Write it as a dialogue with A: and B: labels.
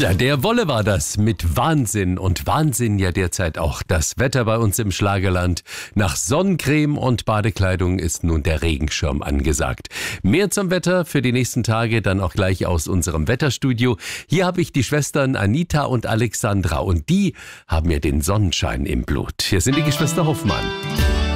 A: Ja, der Wolle war das mit Wahnsinn und Wahnsinn ja derzeit auch das Wetter bei uns im Schlagerland. Nach Sonnencreme und Badekleidung ist nun der Regenschirm angesagt. Mehr zum Wetter für die nächsten Tage dann auch gleich aus unserem Wetterstudio. Hier habe ich die Schwestern Anita und Alexandra und die haben ja den Sonnenschein im Blut. Hier sind die Geschwister Hoffmann.